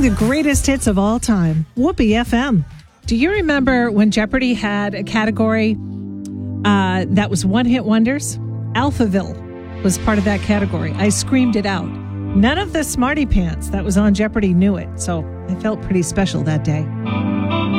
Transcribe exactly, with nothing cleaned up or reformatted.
playing the greatest hits of all time. Whoopee F M. Do you remember when Jeopardy had a category uh, that was one-hit wonders? Alphaville was part of that category. I screamed it out. None of the smarty pants that was on Jeopardy knew it, so I felt pretty special that day.